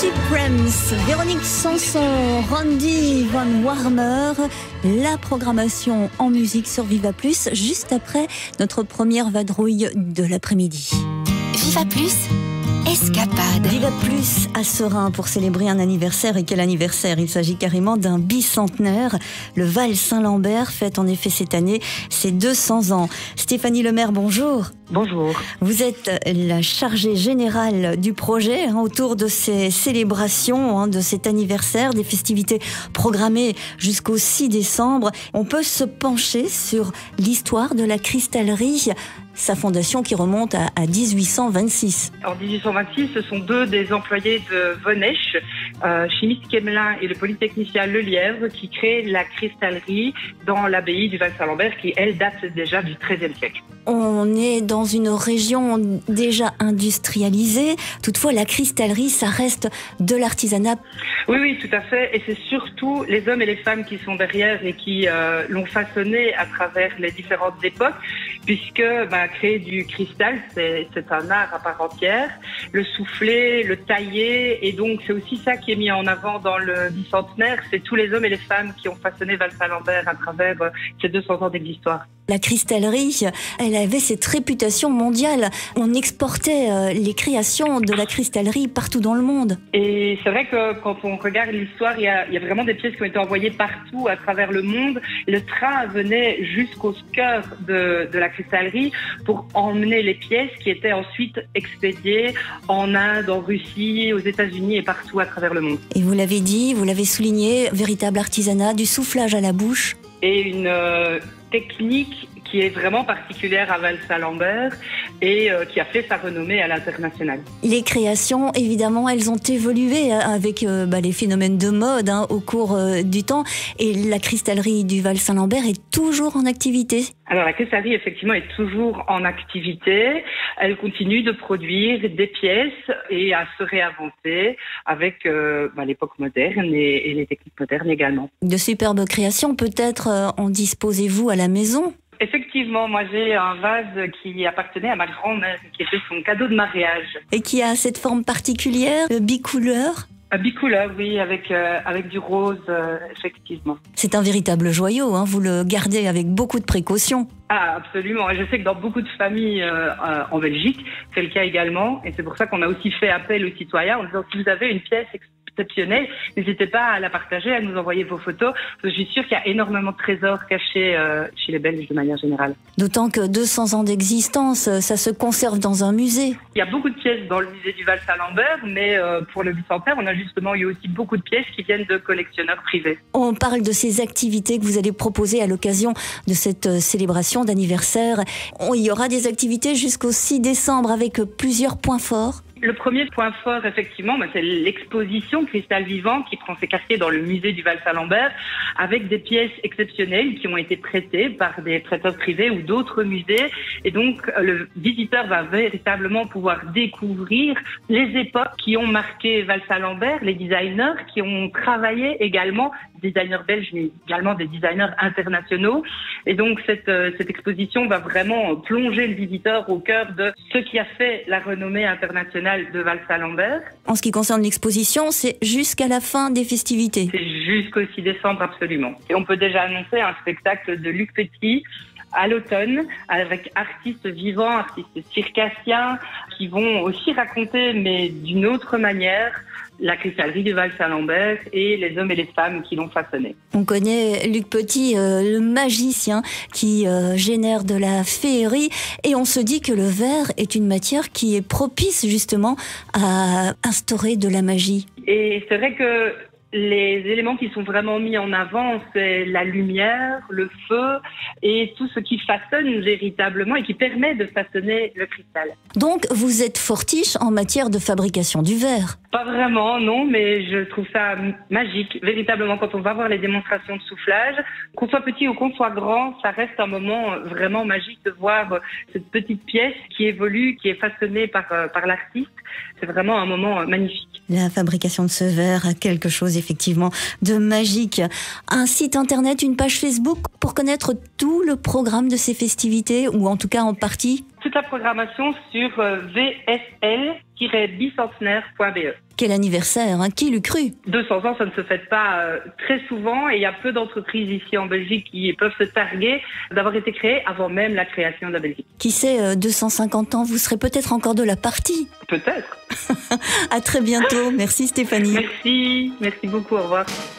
Supremes, Véronique Sanson, Randy Van Warmer, la programmation en musique sur Viva Plus, juste après notre première vadrouille de l'après-midi. Viva Plus, escapade. Viva Plus à Serein pour célébrer un anniversaire. Et quel anniversaire! Il s'agit carrément d'un bicentenaire. Le Val Saint-Lambert fête en effet cette année ses 200 ans. Stéphanie Lemaire, bonjour. Bonjour. Vous êtes la chargée générale du projet autour de ces célébrations, de cet anniversaire, des festivités programmées jusqu'au 6 décembre. On peut se pencher sur l'histoire de la cristallerie, sa fondation qui remonte à 1826. En 1826, ce sont deux des employés de Vonech, chimiste Quemelin et le polytechnicien Lelièvre, qui créent la cristallerie dans l'abbaye du Val Saint-Lambert, qui, elle, date déjà du XIIIe siècle. On est dans une région déjà industrialisée. Toutefois, la cristallerie, ça reste de l'artisanat. Oui, tout à fait. Et c'est surtout les hommes et les femmes qui sont derrière et qui l'ont façonné à travers les différentes époques, puisque créer du cristal, c'est un art à part entière. Le souffler, le tailler, et donc c'est aussi ça qui est mis en avant dans le bicentenaire. C'est tous les hommes et les femmes qui ont façonné Val Saint-Lambert à travers ces 200 ans d'existoire. La cristallerie, elle avait cette réputation mondiale. On exportait les créations de la cristallerie partout dans le monde. Et c'est vrai que quand on regarde l'histoire, il y a vraiment des pièces qui ont été envoyées partout à travers le monde. Le train venait jusqu'au cœur de la cristallerie pour emmener les pièces qui étaient ensuite expédiées en Inde, en Russie, aux États-Unis et partout à travers le monde. Et vous l'avez dit, vous l'avez souligné, véritable artisanat, du soufflage à la bouche. Et une technique qui est vraiment particulière à Val Saint-Lambert et qui a fait sa renommée à l'international. Les créations, évidemment, elles ont évolué avec les phénomènes de mode au cours du temps. Et la cristallerie du Val Saint-Lambert est toujours en activité. Alors la cristallerie, effectivement, est toujours en activité. Elle continue de produire des pièces et à se réinventer avec l'époque moderne et les techniques modernes également. De superbes créations, peut-être en disposez-vous à la maison? Effectivement, moi j'ai un vase qui appartenait à ma grand-mère, qui était son cadeau de mariage. Et qui a cette forme particulière, bicouleur? Bicouleur, oui, avec du rose, effectivement. C'est un véritable joyau, vous le gardez avec beaucoup de précaution. Ah, absolument. Et je sais que dans beaucoup de familles en Belgique, c'est le cas également. Et c'est pour ça qu'on a aussi fait appel aux citoyens en disant si vous avez une pièce exceptionnelle, n'hésitez pas à la partager, à nous envoyer vos photos. Parce que je suis sûre qu'il y a énormément de trésors cachés chez les Belges de manière générale. D'autant que 200 ans d'existence, ça se conserve dans un musée. Il y a beaucoup de pièces dans le musée du Val Saint-Lambert, mais pour le bicentenaire, on a justement eu aussi beaucoup de pièces qui viennent de collectionneurs privés. On parle de ces activités que vous allez proposer à l'occasion de cette célébration d'anniversaire. Il y aura des activités jusqu'au 6 décembre avec plusieurs points forts. Le premier point fort, effectivement, c'est l'exposition Cristal Vivant qui prend ses quartiers dans le musée du Val Saint-Lambert avec des pièces exceptionnelles qui ont été prêtées par des prêteurs privés ou d'autres musées. Et donc, le visiteur va véritablement pouvoir découvrir les époques qui ont marqué Val Saint-Lambert, les designers qui ont travaillé également, designers belges, mais également des designers internationaux. Et donc, cette exposition va vraiment plonger le visiteur au cœur de ce qui a fait la renommée internationale de Val Saint-Lambert. En ce qui concerne l'exposition, c'est jusqu'à la fin des festivités. C'est jusqu'au 6 décembre, absolument. Et on peut déjà annoncer un spectacle de Luc Petit à l'automne, avec artistes vivants, artistes circassiens, qui vont aussi raconter, mais d'une autre manière, la cristallerie du Val Saint-Lambert et les hommes et les femmes qui l'ont façonné. On connaît Luc Petit, le magicien qui génère de la féerie, et on se dit que le verre est une matière qui est propice justement à instaurer de la magie. Et c'est vrai que les éléments qui sont vraiment mis en avant, c'est la lumière, le feu et tout ce qui façonne véritablement et qui permet de façonner le cristal. Donc, vous êtes fortiche en matière de fabrication du verre? Pas vraiment, non, mais je trouve ça magique. Véritablement, quand on va voir les démonstrations de soufflage, qu'on soit petit ou qu'on soit grand, ça reste un moment vraiment magique de voir cette petite pièce qui évolue, qui est façonnée par l'artiste. C'est vraiment un moment magnifique. La fabrication de ce verre a quelque chose effectivement de magique. Un site internet, une page Facebook pour connaître tout le programme de ces festivités, ou en tout cas en partie? toute la programmation sur vsl-bicentenaire.be. Quel anniversaire, hein, qui l'eût cru? 200 ans, ça ne se fête pas très souvent et il y a peu d'entreprises ici en Belgique qui peuvent se targuer d'avoir été créées avant même la création de la Belgique. Qui sait, 250 ans, vous serez peut-être encore de la partie. Peut-être. À très bientôt. Merci Stéphanie. Merci beaucoup, au revoir.